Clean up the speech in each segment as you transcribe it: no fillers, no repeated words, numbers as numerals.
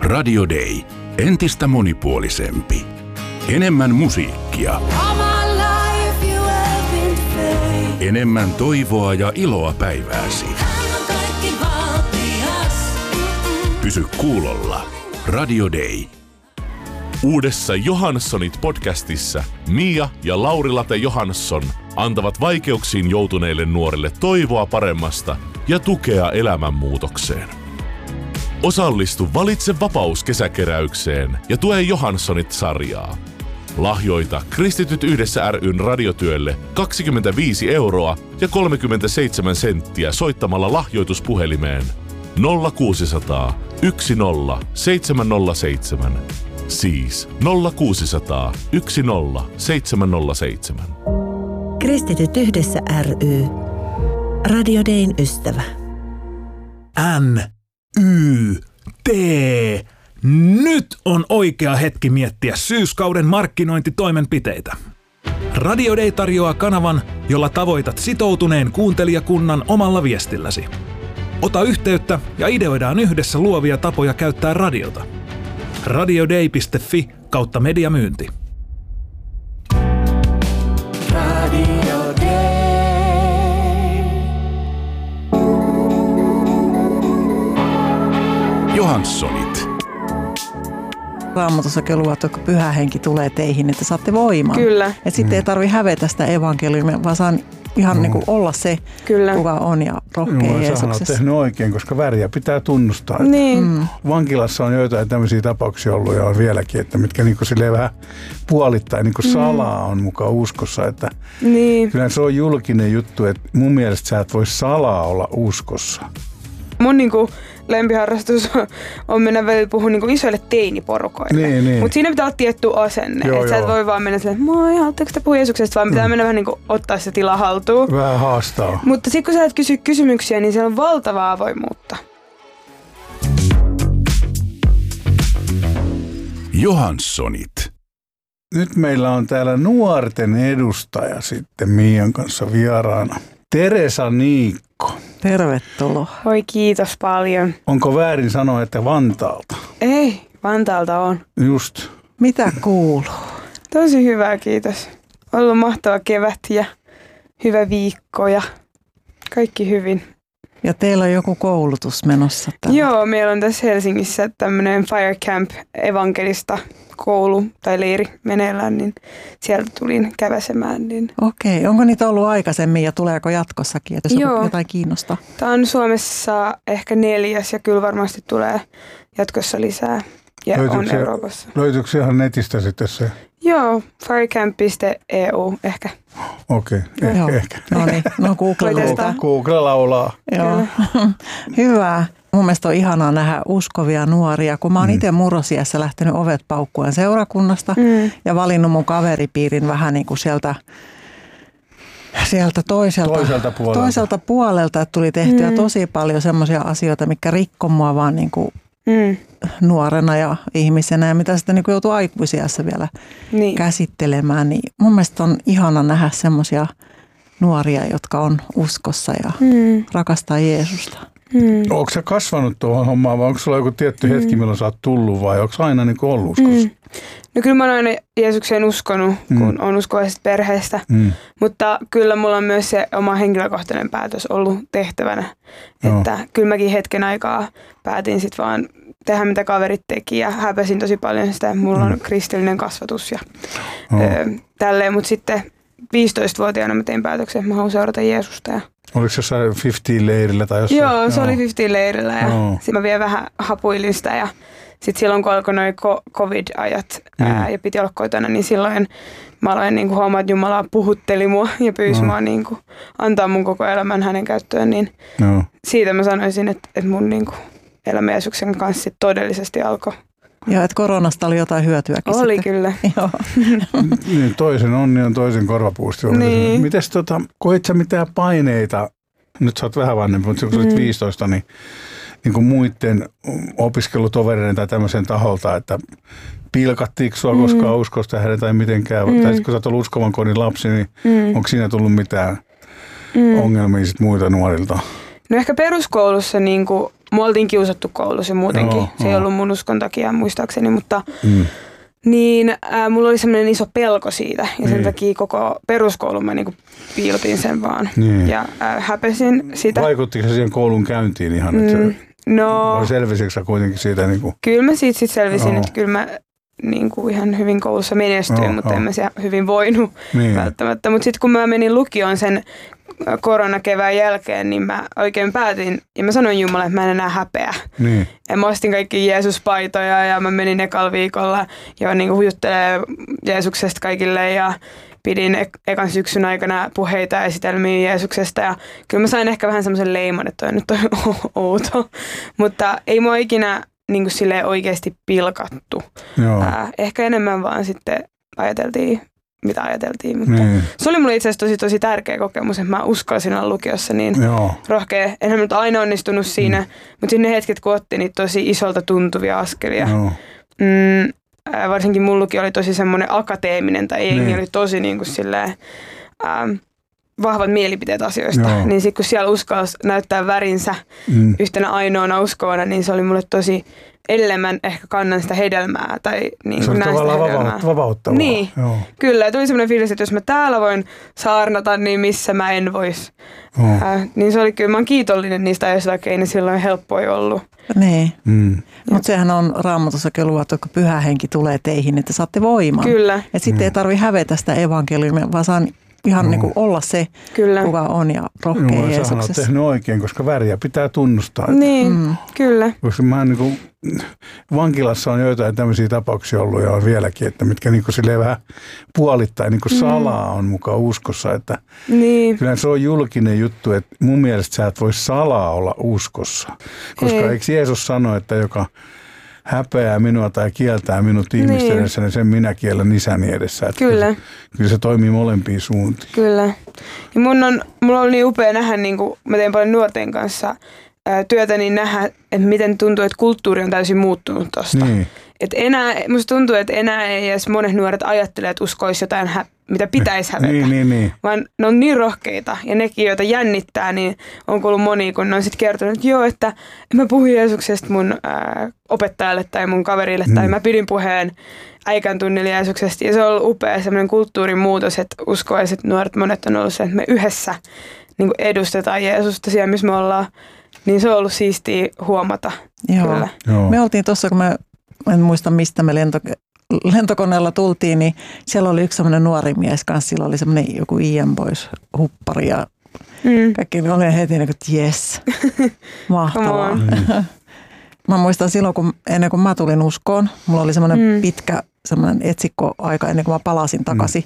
Radio Day. Entistä monipuolisempi. Enemmän musiikkia. Enemmän toivoa ja iloa päivääsi. Pysy kuulolla. Radio Day. Uudessa Johanssonit-podcastissa Mia ja Lauri-Late Johansson antavat vaikeuksiin joutuneille nuorille toivoa paremmasta ja tukea elämänmuutokseen. Osallistu Valitse vapaus -kesäkeräykseen ja tue Johanssonit-sarjaa. Lahjoita Kristityt yhdessä ry:n radiotyölle 25 € ja 37 senttiä soittamalla lahjoituspuhelimeen 0600 10 707. Siis 0600 10 707. Kristityt yhdessä ry. Radio Dayn ystävä. NYT. Nyt on oikea hetki miettiä syyskauden markkinointitoimenpiteitä. Radio Day tarjoaa kanavan, jolla tavoitat sitoutuneen kuuntelijakunnan omalla viestilläsi. Ota yhteyttä ja ideoidaan yhdessä luovia tapoja käyttää radiota. radioday.fi/mediamyynti. Radio Day. Johanssonit. Raamatussakin luvattu, että pyhä henki tulee teihin, että saatte voiman. Kyllä. Et sitten ei tarvitse hävetä sitä evankeliumia, vaan saa ihan niin kuin olla se, kuka on ja rohkea Jeesuksessa. Sähän olet tehnyt oikein, koska väriä pitää tunnustaa. Niin. Vankilassa on joitain tämmöisiä tapauksia ollut ja on vieläkin, että mitkä niin kuin silleen vähän puolittain niin kuin salaa on mukaan uskossa. Että kyllä se on julkinen juttu, että mun mielestä sä et voi salaa olla uskossa. Mun niinku lempiharrastus on mennä välillä puhua niinku isoille teiniporukoille. Niin. Mutta siinä pitää olla tietty asenne. Että sä et voi vaan mennä silleen, että moi, haluatteko te puhua Jeesuksesta, vaan pitää mennä vähän niinku ottaa se tila haltuun. Vähän haastaa. Mutta sitten kun sä et kysy kysymyksiä, niin siellä on valtavaa avoimuutta. Johanssonit. Nyt meillä on täällä nuorten edustaja sitten Mian kanssa vieraana. Teresa Niikko. Tervetuloa. Oi, kiitos paljon. Onko väärin sanoa, että Vantaalta? Ei, Vantaalta on. Just. Mitä kuuluu? Tosi hyvä, kiitos. Ollut mahtava kevät ja hyvä viikko ja kaikki hyvin. Ja teillä on joku koulutus menossa tällä. Joo, meillä on tässä Helsingissä tämmöinen Fire Camp evankelista koulu tai leiri meneillään, niin sieltä tulin käväsemään. Niin. Okei, onko niitä ollut aikaisemmin ja tuleeko jatkossakin, että jos jotain kiinnostaa? Tämä on Suomessa ehkä 4. ja kyllä varmasti tulee jatkossa lisää ja on Euroopassa. Löytyykö ihan netistä sitten se? Joo, firecamp.eu ehkä. Okei, ehkä. No niin, Google laulaa. Joo. Hyvä. Mun mielestä on ihanaa nähdä uskovia nuoria, kun mä oon itse murrosiässä lähtenyt ovet paukkuen seurakunnasta ja valinnut mun kaveripiirin vähän niin kuin sieltä toiselta puolelta, että tuli tehtyä tosi paljon semmoisia asioita, mitkä rikkoi mua vaan niin kuin nuorena ja ihmisenä ja mitä sitten niin kuin joutuu aikuisiässä vielä käsittelemään. Niin mun mielestä on ihana nähdä semmoisia nuoria, jotka on uskossa ja rakastaa Jeesusta. Onko sä kasvanut tuohon hommaan vai onko sulla joku tietty hetki, milloin sä oot tullut vai onko aina niin kuin ollut uskossa? No kyllä mä oon aina Jeesukseen uskonut, kun on uskovaisesta perheestä, mutta kyllä mulla on myös se oma henkilökohtainen päätös ollut tehtävänä, että kyllä mäkin hetken aikaa päätin sit vaan tehdä mitä kaverit teki ja häpäsin tosi paljon sitä, mulla on kristillinen kasvatus ja tälleen, mutta sitten 15-vuotiaana mä tein päätöksen, että mä haluan seurata Jeesusta. Ja oliko se jossain 50-leirillä tai jossain? Joo, se oli 50-leirillä ja sitten mä vielä vähän hapuilin sitä ja sitten silloin kun alkoi noi covid-ajat ja piti olla kotona, niin silloin mä aloin niinku huomaa, että Jumala puhutteli mua ja pyysi mua niinku antaa mun koko elämän hänen käyttöön, niin siitä mä sanoisin, että mun niinku elämä Jeesuksen kanssa todellisesti alkoi. Joo, että koronasta oli jotain hyötyäkin. Oli sitten. kyllä. Joo. Niin, toisen onni on toisen korvapuusti. Niin. Mites koit sä mitään paineita, nyt sä oot vähän vanhempi, mutta kun sä olit 15, niin kuin muiden opiskelutovereiden tai tämmöisen taholta, että pilkattiinko sua koskaan uskosta hänen tai mitenkään, tai sitten kun sä oot ollut uskovan kodin lapsi, niin onko siinä tullut mitään ongelmia sit muilta nuorilta? No ehkä peruskoulussa niinku mua oltiin kiusattu koulussa muutenkin. Se ei ollut mun uskon takia muistaakseni, mutta niin mulla oli semmoinen iso pelko siitä ja sen takia koko peruskoulun mä niinku piilotin sen vaan ja häpesin sitä. Vaikuttiko se siihen koulun käyntiin ihan, että vai selvisikö sä kuitenkin siitä? Niin kuin? Kyllä mä siitä sit selvisin, että kyllä mä niin kuin ihan hyvin koulussa menestyin, mutta en mä siellä hyvin voinut välttämättä. Mutta sitten kun mä menin lukioon sen koronakevään jälkeen, niin mä oikein päätin, ja mä sanoin Jumalalle, että mä en enää häpeä. Niin. Ja mä ostin kaikki Jeesus-paitoja ja mä menin ekalla viikolla ja niin kuin hujuttelemaan Jeesuksesta kaikille ja pidin ekan syksyn aikana puheita ja esitelmiä Jeesuksesta ja kyllä mä sain ehkä vähän semmoisen leiman, että toi nyt on outo, mutta ei mua ikinä niin kuin silleen oikeasti pilkattu. Ehkä enemmän vaan sitten ajateltiin, mitä ajateltiin, mutta se oli mulle itse asiassa tosi tärkeä kokemus, että mä uskalsin olla lukiossa niin rohkea. Enhän nyt aina onnistunut siinä, mutta sinne hetket kun otti niin tosi isolta tuntuvia askelia. Varsinkin mun lukio oli tosi semmoinen akateeminen tai jengi oli tosi niin kuin silleen, vahvat mielipiteet asioista. Niin sitten kun siellä uskalsi näyttää värinsä yhtenä ainoana uskovana, niin se oli mulle tosi edelleen ehkä kannan sitä hedelmää. Tai niin se oli tavallaan vapauttavaa. Niin, kyllä. Ja tuli semmoinen fiilis, että jos mä täällä voin saarnata, niin missä mä en vois. Niin se oli kyllä, mä oon kiitollinen niistä ajoista, vaikka ei ne silloin helppoa ollut. Niin, mutta sehän on Raamatussakin luvattu, että pyhä henki tulee teihin, että saatte voiman. Kyllä. Että sitten ei tarvitse hävetä sitä evankeliumia, vaan saa ihan niin kuin olla se, kuka on ja rohkea Jeesuksessa. Sähän olet tehnyt oikein, koska väriä pitää tunnustaa. Niin, kyllä. Koska mä niin kuin, vankilassa on joitain tämmöisiä tapauksia ollut ja on vieläkin, että mitkä niin kuin silleen vähän puolittain niin kuin salaa on mukaan uskossa. Että kyllä se on julkinen juttu, että mun mielestä sä et voi salaa olla uskossa. Koska eikö Jeesus sano, että joka häpeää minua tai kieltää minut ihmisten edessä, niin sen minä kiellän isäni edessä. Että kyllä se toimii molempiin suuntiin. Kyllä. Ja mulla oli niin upea nähdä, niin kun mä teen paljon nuorten kanssa työtä, niin nähdä, että miten tuntuu, että kulttuuri on täysin muuttunut tosta. Niin. Että musta tuntuu, että enää ei edes monet nuoret ajattele, että uskoisi jotain, mitä pitäisi hävetä. Niin. Vaan ne on niin rohkeita ja nekin, joita jännittää, niin on kuullut moni, kun ne on sitten kertonut, että joo, että mä puhuin Jeesuksesta mun opettajalle tai mun kaverille tai mä pidin puheen äikän tunnilla Jeesuksesta. Ja se on ollut upea semmoinen kulttuurin muutos, että uskoiset nuoret monet on ollut se, että me yhdessä niin kuin edustetaan Jeesusta siellä, missä me ollaan. Niin se on ollut siistiä huomata. Kyllä. Me oltiin tuossa, kun en muista mistä me lentokoneella tultiin, niin siellä oli yksi semmoinen nuori mies kanssa. Sillä oli semmoinen joku Ian Boys huppari ja kaikki oli heti niin kuin, että jes, mahtavaa. Mä muistan silloin, ennen kuin mä tulin uskoon, mulla oli semmoinen pitkä semmoinen etsikkoaika ennen kuin mä palasin takaisin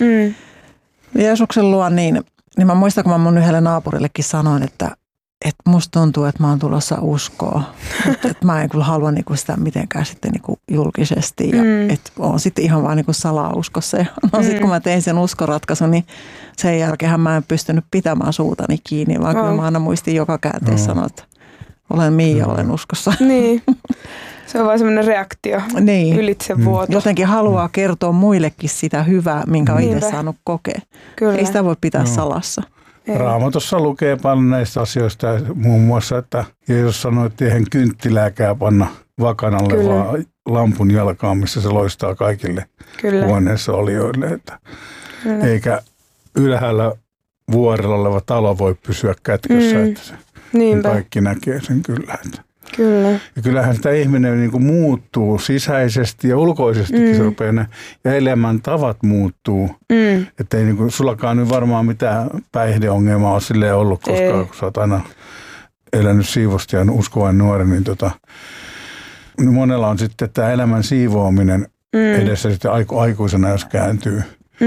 Jeesuksen luo, niin mä muistan, kun mä mun yhdelle naapurillekin sanoin, että musta tuntuu, että mä oon tulossa uskoon, että mä en kyllä halua niinku sitä mitenkään sitten niinku julkisesti ja että oon sitten ihan vaan niinku salauskossa. Sitten kun mä tein sen uskoratkaisun, niin sen jälkeen mä en pystynyt pitämään suutani kiinni, vaan kyllä mä aina muistin joka käänteessä sanoa, että olen Miia, olen uskossa. Niin. Se on vaan semmoinen reaktio, ylitsevuoto. Jotenkin haluaa kertoa muillekin sitä hyvää, minkä on itse saanut kokea. Kyllä. Ei sitä voi pitää salassa. Raamatussa lukee paljon näistä asioista, muun muassa, että Jeesus sanoi, että eihän kynttilääkään panna vakanalle, vaan lampun jalkaan, missä se loistaa kaikille huoneessa olijoille. Että eikä ylhäällä vuorella oleva talo voi pysyä kätkössä, että se kaikki näkee sen kyllä. Kyllä. Ja kyllähän sitä ihminen niin kuin muuttuu sisäisesti ja ulkoisestikin se rupeaa ja elämän tavat muuttuu. Että ei niin kuin, sullakaan nyt varmaan mitään päihdeongelmaa ole silleen ollut, koska kun sä oot aina elänyt siivosti ja uskovan nuori, niin monella on sitten tämä elämän siivoaminen edessä sitten aikuisena, jos kääntyy.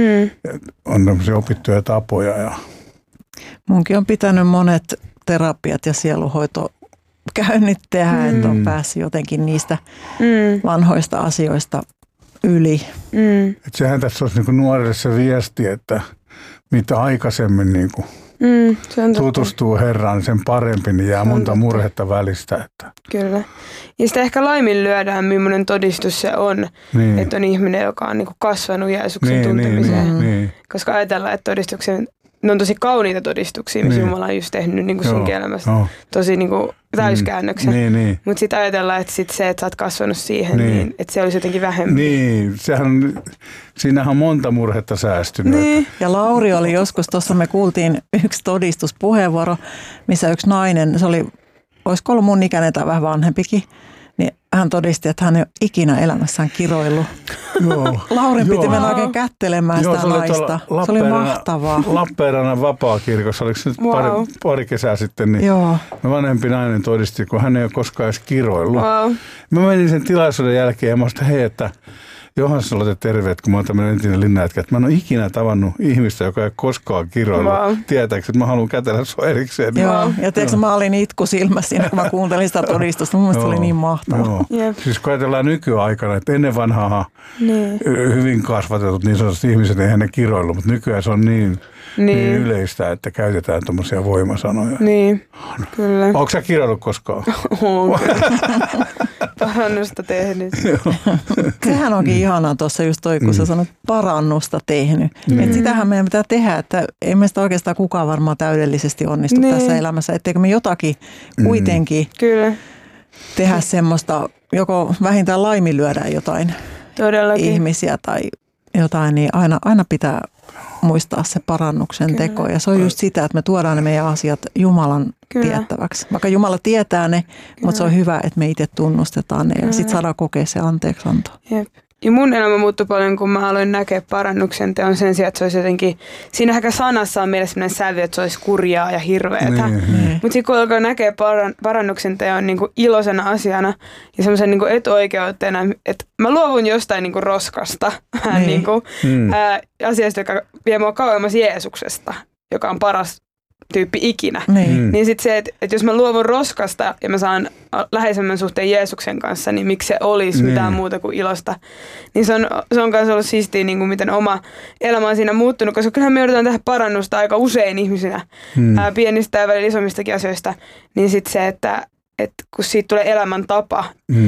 On tämmöisiä opittuja tapoja. Ja munkin on pitänyt monet terapiat ja sieluhoito käynnit tehdä, että on päässyt jotenkin niistä vanhoista asioista yli. Et sehän tässä olisi niinku nuorille se viesti, että mitä aikaisemmin niinku tutustuu Herraan, sen parempi, niin jää monta murhetta välistä. Että. Kyllä. Ja sitä ehkä laiminlyödään, millainen todistus se on, että on ihminen, joka on niinku kasvanut Jeesuksen tuntemiseen. Koska ajatellaan, että todistuksen ne on tosi kauniita todistuksia, missä Jumala on just tehnyt niin kuin sunkin elämästä tosi niin kuin täyskäännöksen. Niin. Mutta sitten ajatellaan, että sit se, että sä oot kasvanut siihen, niin että se olisi jotenkin vähemmän. Niin, siinähän on monta murhetta säästynyt. Niin. Ja Lauri oli joskus, tuossa me kuultiin yksi todistuspuheenvuoro, missä yksi nainen, se oli, olisiko ollut mun ikäinen tai vähän vanhempikin, niin hän todisti, että hän ei ole ikinä elämässään kiroillut. Laurin piti mennä oikein kättelemään sitä naista. Se oli mahtavaa. Lappeenrannan Vapaakirkossa, oliko se nyt pari kesää sitten, niin vanhempi nainen todisti, kun hän ei ole koskaan edes kiroillut. Mä menin sen tilaisuuden jälkeen ja mä sanoin, hei, että Johanssonille terveet, kun mä oon tämmöinen entinen linnajätkä, että mä en ole ikinä tavannut ihmistä, joka ei koskaan kiroillut. Tietääkö, että mä haluan kätellä sua erikseen. Joo, ja tiedätkö, mä olin itku silmässä siinä, kun mä kuuntelin sitä todistusta. Mun mielestä se oli niin mahtavaa. Siis kun ajatellaan nykyaikana, että ennen vanhaa hyvin kasvatetut niin sanotusti ihmiset, eihän ne kiroillut, mutta nykyään se on niin yleistä, että käytetään tuommoisia voimasanoja. Niin, kyllä. Onko sä kiroillut koskaan? Oon. Parannusta tehnyt. Sehän onkin ihanaa tuossa just toi, kun sä sanot parannusta tehnyt. Että sitähän meidän pitää tehdä, että ei meistä oikeastaan kukaan varmaan täydellisesti onnistu tässä elämässä. Etteikö me jotakin kuitenkin tehdä semmoista, joko vähintään laiminlyödä jotain ihmisiä tai jotain, niin aina pitää muistaa se parannuksen teko. Ja se on just sitä, että me tuodaan ne meidän asiat Jumalan tiettäväksi. Vaikka Jumala tietää ne, mutta se on hyvä, että me itse tunnustetaan ne ja sitten saadaan kokea se anteeksianto. Jep. Ja mun elämä muuttui paljon, kun mä aloin näkeä parannuksen teon sen sijaan, että se olisi jotenkin, siinä ehkä sanassa on meillä sellainen sävy, että se olisi kurjaa ja hirveätä. Mutta sitten kun alkaa näkeä parannuksen teon niin kuin iloisena asiana ja semmoisen niin kuin etuoikeutena, että mä luovun jostain niin kuin roskasta, niin kuin, asiasta, joka vie mua kauemmas Jeesuksesta, joka on paras tyyppi ikinä. Niin sitten se, että jos mä luovun roskasta ja mä saan läheisemmän suhteen Jeesuksen kanssa, niin miksi se olisi mitään muuta kuin ilosta. Niin se on myös ollut siistiä, niin kuin miten oma elämä on siinä muuttunut, koska kyllähän me joudutaan tehdä parannusta aika usein ihmisinä, pienistä ja välillä isommistakin asioista. Niin sitten se, että kun siitä tulee elämäntapa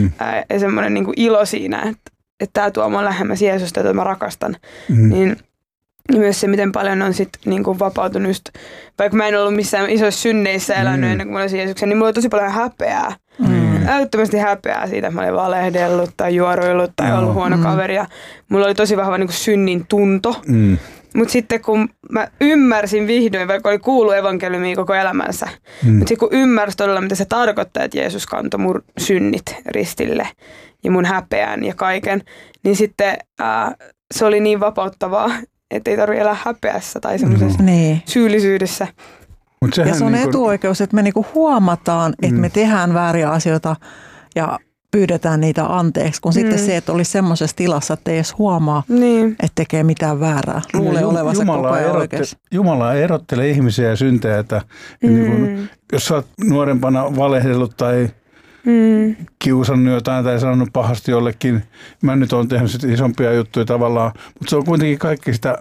ja semmoinen niin kuin ilo siinä, että tämä tuo mua lähemmäs Jeesusta, että mä rakastan, niin myös se, miten paljon on sitten niinku vapautunut just, vaikka mä en ollut missään isoissa synneissä elänyt ennen kuin mä olisin Jeesuksen, niin mulla oli tosi paljon häpeää. Älyttömästi häpeää siitä, että mä olin valehdellut tai juoruillut tai ollut huono kaveri. Ja mulla oli tosi vahva niinku synnin tunto. Mutta sitten kun mä ymmärsin vihdoin, vaikka oli kuullut evankeliumia koko elämänsä, mutta sitten kun ymmärsin todella, mitä se tarkoittaa, että Jeesus kantoi mun synnit ristille ja mun häpeän ja kaiken, niin sitten se oli niin vapauttavaa, että ei tarvitse elää häpeässä tai semmoisessa syyllisyydessä. Ja se on etuoikeus, että me niinku huomataan, että me tehdään vääriä asioita ja pyydetään niitä anteeksi, kun sitten se, että olisi semmoisessa tilassa, että ei edes huomaa, että tekee mitään väärää. Luulee olevansa koko ajan oikeassa. Jumala erottele ihmisiä ja syntejä, että niin jos sä oot nuorempana valehdellut tai kiusannut jotain tai sanonut pahasti jollekin. Mä nyt oon tehnyt isompia juttuja tavallaan, mutta se on kuitenkin kaikki sitä